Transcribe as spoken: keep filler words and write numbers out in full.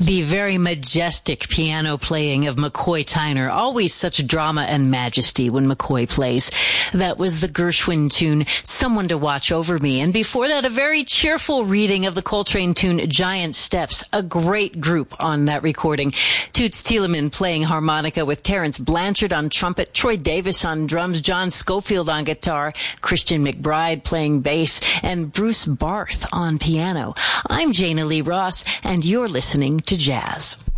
The very majestic piano playing of McCoy Tyner. Always such drama and majesty when McCoy plays. That was the Gershwin tune, Someone to Watch Over Me. And before that, a very cheerful reading of the Coltrane tune, Giant Steps. A great group on that recording. Toots Thielemans playing harmonica with Terence Blanchard on trumpet, Troy Davis on drums, John Schofield on guitar, Christian McBride playing bass, and Bruce Barth on piano. I'm Jana Lee Ross, and you're listening to Jazz.